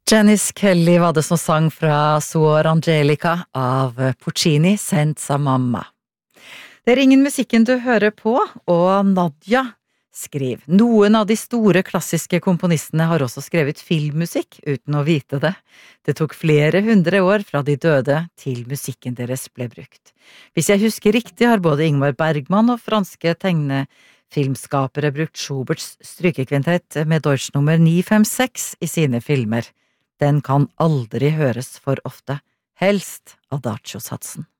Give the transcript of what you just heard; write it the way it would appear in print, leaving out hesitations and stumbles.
Janice Kelly var det som sang fra Suor Angelica av Puccini, Senza Mamma. Det ingen musikken du hører på, og Nadia skriver. Noen av de store klassiske komponistene har også skrevet filmmusikk uten å vite det. Det tok flere 100 år fra de døde til musikken deres ble brukt. Hvis jeg husker riktig har både Ingmar Bergman og franske tegnefilmskapere brukt Schuberts strykekvintett med Deutsch nummer 956 i sine filmer. Den kan aldri høres for ofte, helst Adagio-satsen.